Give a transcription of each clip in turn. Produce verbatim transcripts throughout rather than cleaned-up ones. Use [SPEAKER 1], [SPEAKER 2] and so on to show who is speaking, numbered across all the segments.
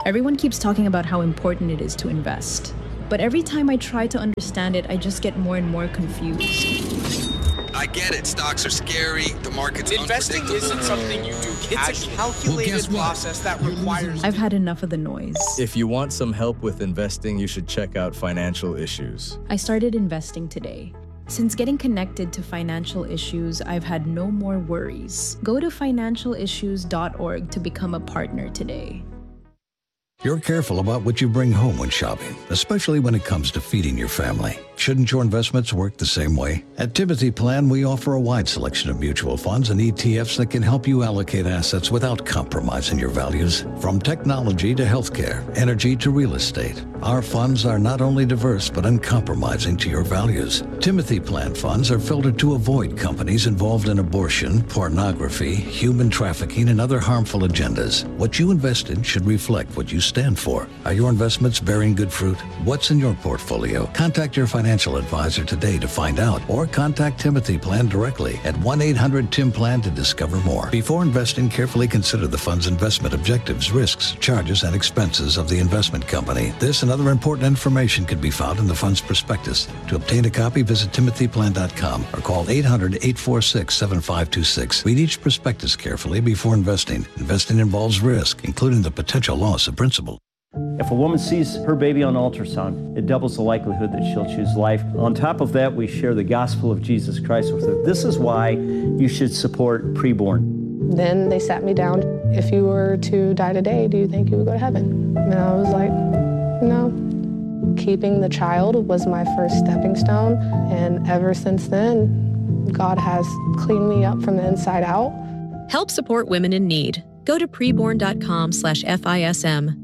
[SPEAKER 1] Everyone keeps talking about how important it is to invest. But every time I try to understand it, I just get more and more confused.
[SPEAKER 2] I get it. Stocks are scary. The market's
[SPEAKER 3] Investing isn't something you do casually. It's a calculated well, process that requires...
[SPEAKER 1] I've had enough of the noise.
[SPEAKER 4] If you want some help with investing, you should check out Financial Issues.
[SPEAKER 1] I started investing today. Since getting connected to Financial Issues, I've had no more worries. Go to financial issues dot org to become a partner today.
[SPEAKER 5] You're careful about what you bring home when shopping, especially when it comes to feeding your family. Shouldn't your investments work the same way? At Timothy Plan, we offer a wide selection of mutual funds and E T Fs that can help you allocate assets without compromising your values. From technology to healthcare, energy to real estate, our funds are not only diverse but uncompromising to your values. Timothy Plan funds are filtered to avoid companies involved in abortion, pornography, human trafficking, and other harmful agendas. What you invest in should reflect what you stand for. Are your investments bearing good fruit? What's in your portfolio? Contact your financial advisor today to find out, or contact Timothy Plan directly at one eight hundred T I M Plan to discover more. Before investing, carefully consider the fund's investment objectives, risks, charges, and expenses of the investment company. This and other important information can be found in the fund's prospectus. To obtain a copy, visit timothy plan dot com or call eight hundred, eight four six, seven five two six. Read each prospectus carefully before investing. Investing involves risk, including the potential loss of principal.
[SPEAKER 6] If a woman sees her baby on ultrasound, it doubles the likelihood that she'll choose life. On top of that, we share the gospel of Jesus Christ with her. This is why you should support Preborn.
[SPEAKER 7] Then they sat me down. If you were to die today, do you think you would go to heaven? And I was like, no. Keeping the child was my first stepping stone. And ever since then, God has cleaned me up from the inside out.
[SPEAKER 8] Help support women in need. Go to preborn dot com slash F I S M.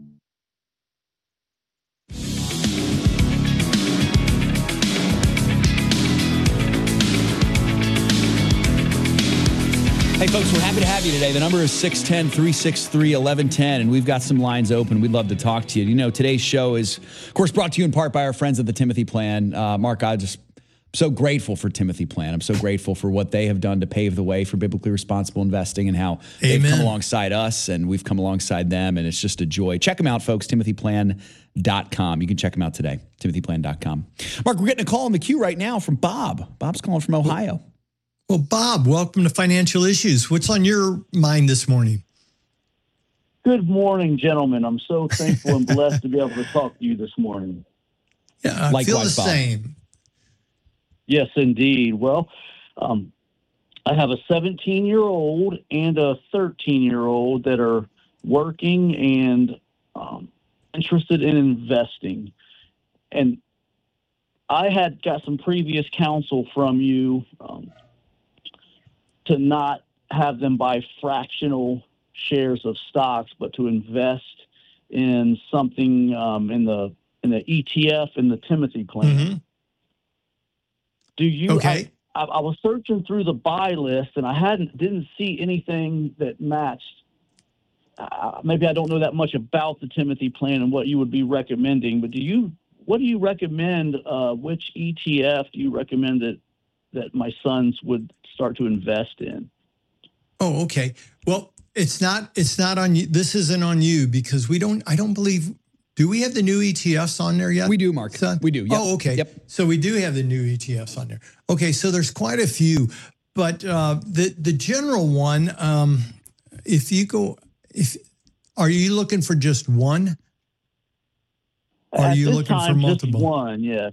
[SPEAKER 9] Hey, folks, we're happy to have you today. The number is six one zero, three six three, one one one zero, and we've got some lines open. We'd love to talk to you. You know, today's show is, of course, brought to you in part by our friends at the Timothy Plan. Uh, Mark, I'm just so grateful for Timothy Plan. I'm so grateful for what they have done to pave the way for biblically responsible investing and how Amen. They've come alongside us and we've come alongside them, and it's just a joy. Check them out, folks, timothy plan dot com. You can check them out today, timothy plan dot com. Mark, we're getting a call in the queue right now from Bob. Bob's calling from Ohio.
[SPEAKER 10] Well, Bob, welcome to Financial Issues. What's on your mind this morning?
[SPEAKER 11] Good morning, gentlemen. I'm so thankful and blessed to be able to talk to you this morning.
[SPEAKER 10] Yeah, I Likewise, feel the Bob. Same.
[SPEAKER 11] Yes, indeed. Well, um, I have a seventeen-year-old and a thirteen-year-old that are working and um, interested in investing. And I had got some previous counsel from you um, to not have them buy fractional shares of stocks, but to invest in something um, in the in the E T F in the Timothy Plan.
[SPEAKER 10] Mm-hmm.
[SPEAKER 11] Do you?
[SPEAKER 10] Okay.
[SPEAKER 11] I, I, I was searching through the buy list, and I hadn't didn't see anything that matched. Uh, maybe I don't know that much about the Timothy Plan and what you would be recommending, but do you? What do you recommend? Uh, which E T F do you recommend that that my sons would start to invest in?
[SPEAKER 10] Oh, okay. Well, it's not. It's not on you. This isn't on you because we don't. I don't believe. Do we have the new E T Fs on there yet?
[SPEAKER 9] We do, Mark. Son? We do. Yep.
[SPEAKER 10] Oh, okay.
[SPEAKER 9] Yep.
[SPEAKER 10] So we do have the new E T Fs on there. Okay, so there's quite a few, but uh, the the general one. Um, if you go, if are you looking for just one? Or are
[SPEAKER 11] At
[SPEAKER 10] you
[SPEAKER 11] this
[SPEAKER 10] looking
[SPEAKER 11] time,
[SPEAKER 10] for multiple?
[SPEAKER 11] Just one, yes.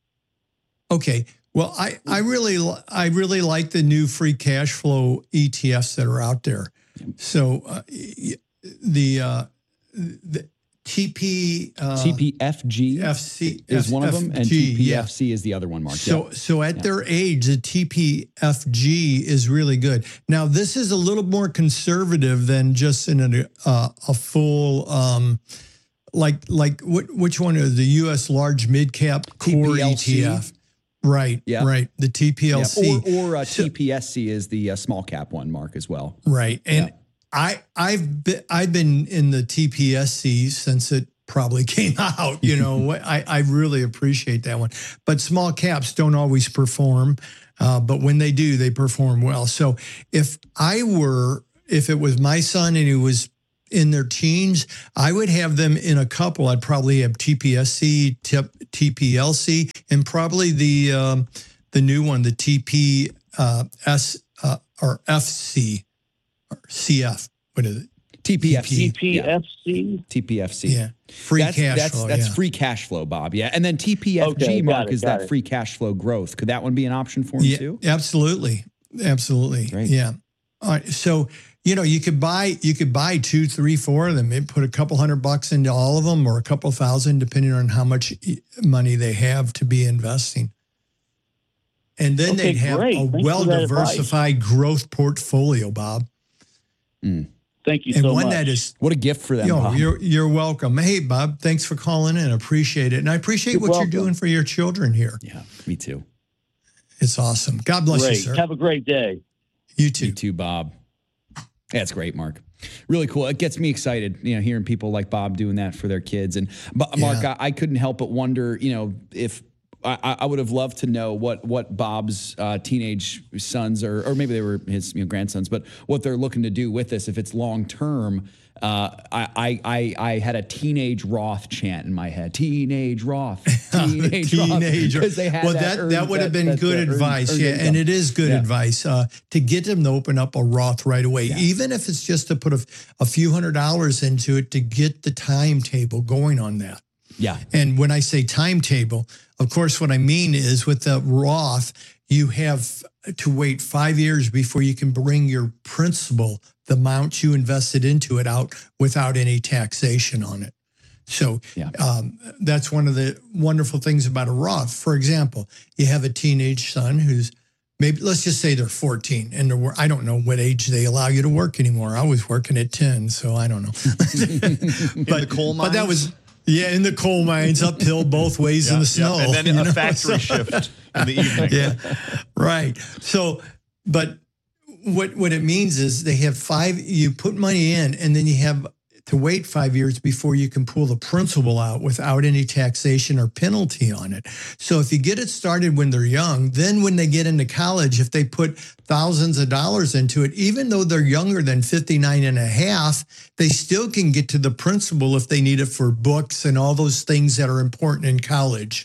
[SPEAKER 10] Okay. Well, I, I really I really like the new free cash flow E T Fs that are out there. So uh, the uh, the T P uh,
[SPEAKER 9] T P F G
[SPEAKER 10] F C
[SPEAKER 9] is one of them, and T P F C
[SPEAKER 10] yeah.
[SPEAKER 9] is the other one, Mark.
[SPEAKER 10] So
[SPEAKER 9] yeah.
[SPEAKER 10] so at
[SPEAKER 9] yeah.
[SPEAKER 10] their age, the T P F G is really good. Now this is a little more conservative than just in a uh, a full. Um, Like, like, what, which one is the U S large mid cap core
[SPEAKER 9] T P L C.
[SPEAKER 10] E T F? Right,
[SPEAKER 9] yeah.
[SPEAKER 10] right. The T P L C
[SPEAKER 9] yeah. or, or uh,
[SPEAKER 10] so,
[SPEAKER 9] T P S C is the uh, small cap one, Mark, as well.
[SPEAKER 10] Right, and
[SPEAKER 9] yeah.
[SPEAKER 10] I, I've been, I've been in the T P S C since it probably came out. You know, I, I really appreciate that one. But small caps don't always perform, uh, but when they do, they perform well. So if I were, if it was my son and he was in their teens, I would have them in a couple. I'd probably have T P S C, T P L C, and probably the um, the new one, the T P S uh, or F C or C F. What is it?
[SPEAKER 9] T P F C.
[SPEAKER 11] T P F C?
[SPEAKER 9] T P F C.
[SPEAKER 10] Yeah. Free
[SPEAKER 9] that's,
[SPEAKER 10] cash
[SPEAKER 9] that's,
[SPEAKER 10] flow.
[SPEAKER 9] That's
[SPEAKER 10] yeah.
[SPEAKER 9] free cash flow, Bob. Yeah. And then T P F G,
[SPEAKER 11] Okay,
[SPEAKER 9] Mark,
[SPEAKER 11] it,
[SPEAKER 9] is that
[SPEAKER 11] it.
[SPEAKER 9] free cash flow growth. Could that one be an option for him
[SPEAKER 10] yeah,
[SPEAKER 9] too?
[SPEAKER 10] Absolutely. Absolutely.
[SPEAKER 9] Great.
[SPEAKER 10] Yeah. All right. So, you know, you could buy, you could buy two, three, four of them and put a couple hundred bucks into all of them or a couple thousand, depending on how much money they have to be investing. And then
[SPEAKER 11] Okay,
[SPEAKER 10] they'd have
[SPEAKER 11] great.
[SPEAKER 10] a
[SPEAKER 11] Thanks for that
[SPEAKER 10] well-diversified growth portfolio, Bob.
[SPEAKER 9] Mm.
[SPEAKER 11] Thank you
[SPEAKER 10] and
[SPEAKER 11] so
[SPEAKER 10] one
[SPEAKER 11] much.
[SPEAKER 10] that is,
[SPEAKER 9] What a gift for them,
[SPEAKER 10] you know,
[SPEAKER 9] Bob.
[SPEAKER 10] you're, you're welcome. Hey, Bob, thanks for calling in. Appreciate it. And I appreciate
[SPEAKER 11] You're
[SPEAKER 10] what
[SPEAKER 11] welcome.
[SPEAKER 10] you're doing for your children here.
[SPEAKER 9] Yeah, me too.
[SPEAKER 10] It's awesome. God bless
[SPEAKER 11] Great.
[SPEAKER 10] you, sir.
[SPEAKER 11] Have a great day.
[SPEAKER 10] You too.
[SPEAKER 9] You too, Bob. That's great, Mark. Really cool. It gets me excited, you know, hearing people like Bob doing that for their kids. And but Mark,
[SPEAKER 10] Yeah.
[SPEAKER 9] I, I couldn't help but wonder, you know, if I, I would have loved to know what what Bob's uh, teenage sons, or or maybe they were his you know, grandsons, but what they're looking to do with this. If it's long term, uh, I, I I had a teenage Roth chant in my head. Teenage Roth, teenage,
[SPEAKER 10] Teenage
[SPEAKER 9] Roth, because they had
[SPEAKER 10] well,
[SPEAKER 9] that.
[SPEAKER 10] that,
[SPEAKER 9] earned-
[SPEAKER 10] that would have been
[SPEAKER 9] that-
[SPEAKER 10] good
[SPEAKER 9] that earned-
[SPEAKER 10] advice.
[SPEAKER 9] earned
[SPEAKER 10] Yeah,
[SPEAKER 9] income.
[SPEAKER 10] and it is good
[SPEAKER 9] Yeah.
[SPEAKER 10] advice uh, to get them to open up a Roth right away,
[SPEAKER 9] Yeah.
[SPEAKER 10] even if it's just to put a, a few hundred dollars into it to get the timetable going on that.
[SPEAKER 9] Yeah.
[SPEAKER 10] And when I say timetable, of course, what I mean is with the Roth, you have to wait five years before you can bring your principal, the amount you invested into it, out without any taxation on it. So
[SPEAKER 9] Yeah.
[SPEAKER 10] um, that's one of the wonderful things about a Roth. For example, you have a teenage son who's maybe, let's just say they're fourteen, and they're, wor- I don't know what age they allow you to work anymore. I was working at ten, so I don't know.
[SPEAKER 12] but, the coal mines?
[SPEAKER 10] But that was, yeah, in the coal mines, uphill both ways
[SPEAKER 12] Yeah,
[SPEAKER 10] in the
[SPEAKER 12] yeah.
[SPEAKER 10] snow.
[SPEAKER 12] And then
[SPEAKER 10] you
[SPEAKER 12] a
[SPEAKER 10] know?
[SPEAKER 12] factory
[SPEAKER 10] So-
[SPEAKER 12] shift in the evening.
[SPEAKER 10] Yeah, right. So, but what what it means is they have five, you put money in, and then you have to wait five years before you can pull the principal out without any taxation or penalty on it. So if you get it started when they're young, then when they get into college, if they put thousands of dollars into it, even though they're younger than fifty-nine and a half, they still can get to the principal if they need it for books and all those things that are important in college,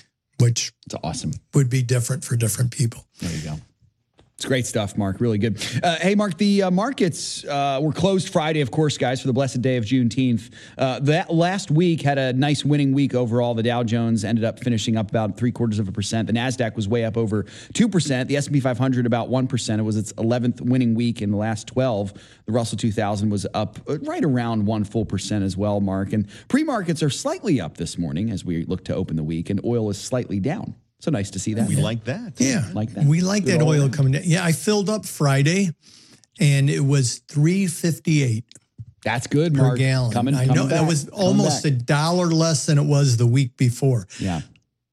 [SPEAKER 10] which
[SPEAKER 9] It's awesome.
[SPEAKER 10] would be different for different people.
[SPEAKER 9] There you go. It's great stuff, Mark. Really good. Uh, hey, Mark, the uh, markets uh, were closed Friday, of course, guys, for the blessed day of Juneteenth. Uh, that last week had a nice winning week overall. The Dow Jones ended up finishing up about three quarters of a percent. The NASDAQ was way up over two percent. The S and P five hundred about one percent. It was its eleventh winning week in the last twelve. The Russell two thousand was up right around one full percent as well, Mark. And pre-markets are slightly up this morning as we look to open the week, and oil is slightly down. So nice to see that.
[SPEAKER 12] We like that.
[SPEAKER 10] Yeah,
[SPEAKER 9] Like that.
[SPEAKER 10] we like
[SPEAKER 9] Good
[SPEAKER 10] that
[SPEAKER 9] oil.
[SPEAKER 10] oil coming down. Yeah, I filled up Friday, and it was three fifty-eight
[SPEAKER 9] That's good,
[SPEAKER 10] per
[SPEAKER 9] Mark.
[SPEAKER 10] gallon.
[SPEAKER 9] Coming,
[SPEAKER 10] I
[SPEAKER 9] coming
[SPEAKER 10] know that
[SPEAKER 9] back.
[SPEAKER 10] was
[SPEAKER 9] Coming
[SPEAKER 10] almost
[SPEAKER 9] back.
[SPEAKER 10] a dollar less than it was the week before.
[SPEAKER 9] Yeah.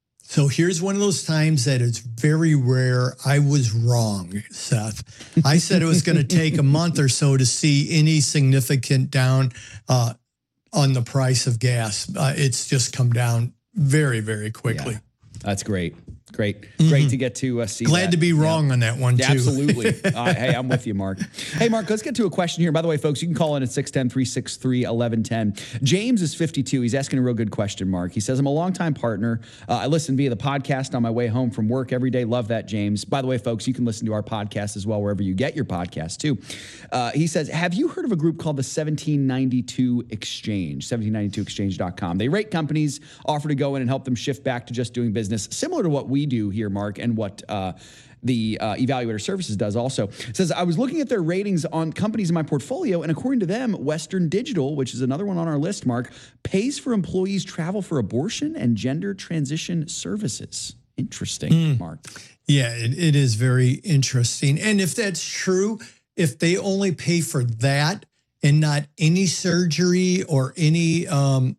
[SPEAKER 10] So here's one of those times that it's very rare. I was wrong, Seth. I said it was going to take a month or so to see any significant down uh, on the price of gas. Uh, it's just come down very, very quickly.
[SPEAKER 9] Yeah. That's great. Great. Great to get to uh, see
[SPEAKER 10] Glad
[SPEAKER 9] that.
[SPEAKER 10] to be
[SPEAKER 9] Yeah.
[SPEAKER 10] wrong on that one, too.
[SPEAKER 9] Yeah, absolutely. uh, hey, I'm with you, Mark. Hey, Mark, let's get to a question here. By the way, folks, you can call in at six one zero, three six three, one one one zero. James is fifty-two. He's asking a real good question, Mark. He says, I'm a longtime partner. Uh, I listen via the podcast on my way home from work every day. Love that, James. By the way, folks, you can listen to our podcast as well wherever you get your podcast, too. Uh, he says, have you heard of a group called the seventeen ninety-two Exchange, seventeen ninety-two exchange dot com? They rate companies, offer to go in and help them shift back to just doing business, similar to what we do here, Mark, and what uh, the uh, Evaluator Services does also. It says, I was looking at their ratings on companies in my portfolio, and according to them, Western Digital, which is another one on our list, Mark, pays for employees' travel for abortion and gender transition services. Interesting,
[SPEAKER 10] Mm.
[SPEAKER 9] Mark.
[SPEAKER 10] Yeah, it, it is very interesting. And if that's true, if they only pay for that and not any surgery or any um,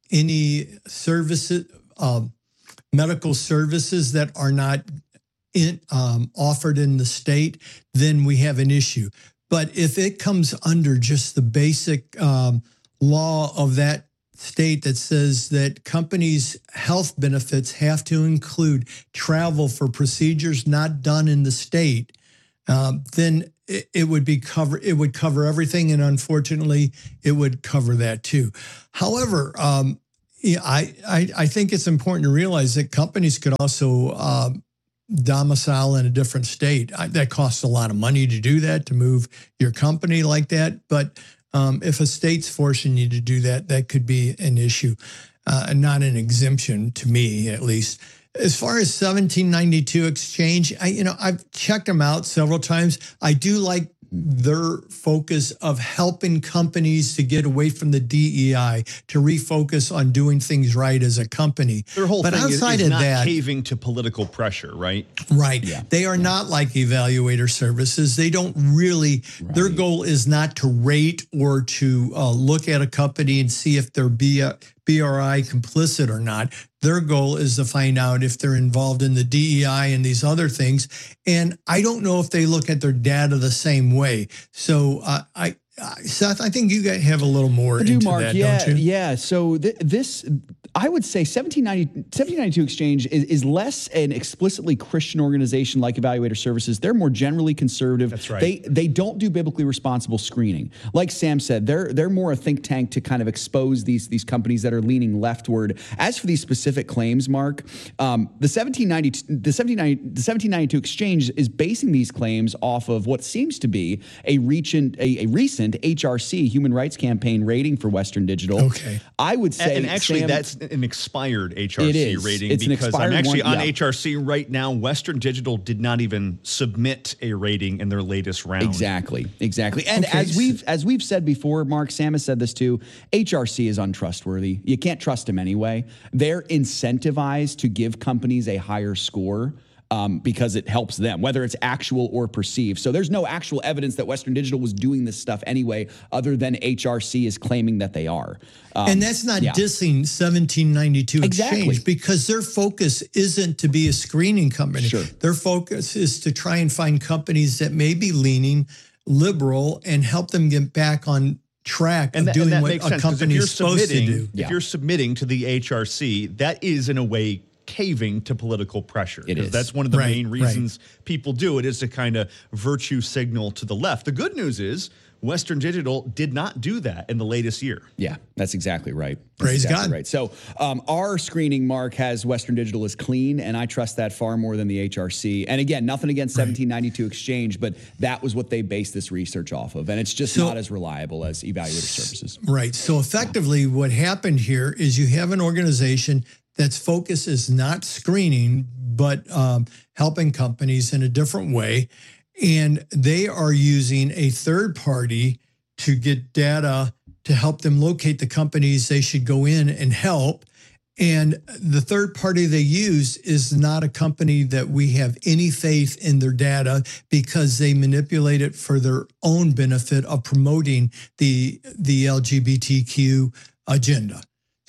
[SPEAKER 10] any services, um, medical services that are not in, um, offered in the state, then we have an issue. But if it comes under just the basic um, law of that state that says that companies' health benefits have to include travel for procedures not done in the state, um, then it, it would be cover. It would cover everything, and unfortunately, it would cover that too. However, um, yeah, I, I I think it's important to realize that companies could also um, domicile in a different state. I, that costs a lot of money to do that, to move your company like that. But um, if a state's forcing you to do that, that could be an issue, uh, not an exemption to me, at least. As far as seventeen ninety-two exchange, I, you know, I've checked them out several times. I do like their focus of helping companies to get away from the D E I, to refocus on doing things right as a company.
[SPEAKER 12] Their whole
[SPEAKER 10] but
[SPEAKER 12] thing
[SPEAKER 10] outside
[SPEAKER 12] is, is
[SPEAKER 10] of
[SPEAKER 12] not
[SPEAKER 10] that,
[SPEAKER 12] caving to political pressure, right?
[SPEAKER 10] Right.
[SPEAKER 12] Yeah.
[SPEAKER 10] They are not like evaluator services. They don't really, right. Their goal is not to rate or to uh, look at a company and see if they're B R I complicit or not. Their goal is to find out if they're involved in the D E I and these other things. And I don't know if they look at their data the same way. So uh, I, Seth, I think you guys have a little more
[SPEAKER 9] I do,
[SPEAKER 10] into
[SPEAKER 9] Mark.
[SPEAKER 10] that,
[SPEAKER 9] yeah,
[SPEAKER 10] don't you?
[SPEAKER 9] Yeah. So th this, I would say seventeen ninety-two Exchange is, is less an explicitly Christian organization like Evaluator Services. They're more generally conservative.
[SPEAKER 12] That's right.
[SPEAKER 9] They they don't do biblically responsible screening. Like Sam said, they're they're more a think tank to kind of expose these these companies that are leaning leftward. As for these specific claims, Mark, um, the seventeen ninety the seventeen ninety the seventeen ninety-two Exchange is basing these claims off of what seems to be a recent a, a recent H R C Human Rights Campaign rating for Western Digital.
[SPEAKER 10] Okay,
[SPEAKER 9] I would say,
[SPEAKER 12] and actually
[SPEAKER 9] Sam,
[SPEAKER 12] that's an expired H R C
[SPEAKER 9] it is.
[SPEAKER 12] rating
[SPEAKER 9] It's
[SPEAKER 12] because
[SPEAKER 9] an
[SPEAKER 12] I'm actually
[SPEAKER 9] one,
[SPEAKER 12] on
[SPEAKER 9] yeah.
[SPEAKER 12] H R C right now. Western Digital did not even submit a rating in their latest round.
[SPEAKER 9] Exactly, exactly. And
[SPEAKER 10] Okay.
[SPEAKER 9] as we've as we've said before, Mark, Sam has said this too, H R C is untrustworthy. You can't trust them anyway. They're incentivized to give companies a higher score. Um, because it helps them, whether it's actual or perceived. So there's no actual evidence that Western Digital was doing this stuff anyway, other than H R C is claiming that they are. Um,
[SPEAKER 10] and that's not
[SPEAKER 9] yeah.
[SPEAKER 10] dissing seventeen ninety-two
[SPEAKER 9] Exactly.
[SPEAKER 10] Exchange, because their focus isn't to be a screening company.
[SPEAKER 9] Sure.
[SPEAKER 10] Their focus is to try and find companies that may be leaning liberal and help them get back on track
[SPEAKER 12] And,
[SPEAKER 10] of
[SPEAKER 12] that,
[SPEAKER 10] doing
[SPEAKER 12] and that
[SPEAKER 10] what
[SPEAKER 12] makes
[SPEAKER 10] a
[SPEAKER 12] sense, 'cause
[SPEAKER 10] company
[SPEAKER 12] if you're
[SPEAKER 10] is supposed to
[SPEAKER 12] submitting,
[SPEAKER 10] do.
[SPEAKER 9] Yeah.
[SPEAKER 12] If you're submitting to the H R C, that is in a way caving to political pressure.
[SPEAKER 9] It
[SPEAKER 12] 'Cause
[SPEAKER 9] is.
[SPEAKER 12] That's one of the
[SPEAKER 10] Right,
[SPEAKER 12] main reasons people do it, is to kind of virtue signal to the left. The good news is Western Digital did not do that in the latest year.
[SPEAKER 9] Yeah, that's exactly right. That's
[SPEAKER 10] Praise
[SPEAKER 9] exactly
[SPEAKER 10] God.
[SPEAKER 9] Right. So um, our screening, Mark, has Western Digital as clean, and I trust that far more than the H R C. And again, nothing against seventeen ninety-two Exchange, but that was what they based this research off of, and it's just
[SPEAKER 10] So-
[SPEAKER 9] not as reliable as Evaluator Services.
[SPEAKER 10] Right. So effectively, what happened here is you have an organization that's focus is not screening, but um, helping companies in a different way. And they are using a third party to get data to help them locate the companies they should go in and help. And the third party they use is not a company that we have any faith in their data, because they manipulate it for their own benefit of promoting the, the L G B T Q agenda.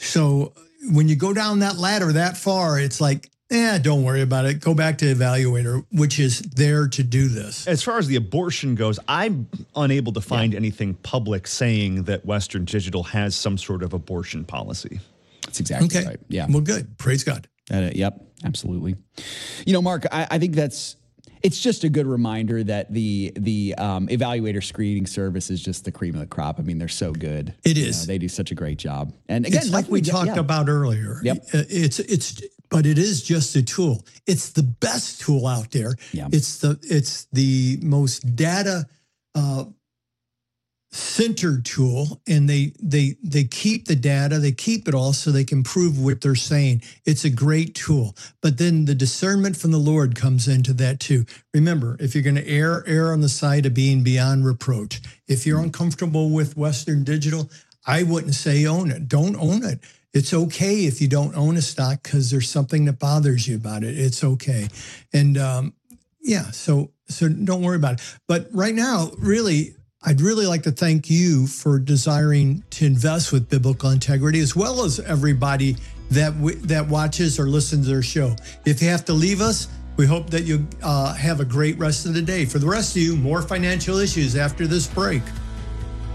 [SPEAKER 10] So when you go down that ladder that far, it's like, eh, don't worry about it. Go back to Evaluator, which is there to do this.
[SPEAKER 12] As far as the abortion goes, I'm unable to find yeah. anything public saying that Western Digital has some sort of abortion policy.
[SPEAKER 9] That's exactly
[SPEAKER 10] Okay.
[SPEAKER 9] right. Yeah.
[SPEAKER 10] Well, good. Praise God.
[SPEAKER 9] Uh, yep, absolutely. You know, Mark, I, I think that's, it's just a good reminder that the the um, Evaluator screening service is just the cream of the crop. I mean, they're so good.
[SPEAKER 10] It
[SPEAKER 9] You
[SPEAKER 10] is.
[SPEAKER 9] know, they do such a great job. And again,
[SPEAKER 10] It's like we
[SPEAKER 9] yeah,
[SPEAKER 10] talked
[SPEAKER 9] yeah.
[SPEAKER 10] about earlier.
[SPEAKER 9] Yep.
[SPEAKER 10] Uh, It's it's but it is just a tool. It's the best tool out there.
[SPEAKER 9] Yeah.
[SPEAKER 10] It's the it's the most data uh, centered tool, and they they they keep the data, they keep it all so they can prove what they're saying. It's a great tool. But then the discernment from the Lord comes into that too. Remember, if you're going to err, err on the side of being beyond reproach. If you're uncomfortable with Western Digital, I wouldn't say own it. Don't own it. It's okay if you don't own a stock because there's something that bothers you about it. It's okay. And um, yeah, so so don't worry about it. But right now, really, I'd really like to thank you for desiring to invest with Biblical Integrity, as well as everybody that w- that watches or listens to their show. If you have to leave us, we hope that you uh, have a great rest of the day. For the rest of you, more financial issues after this break.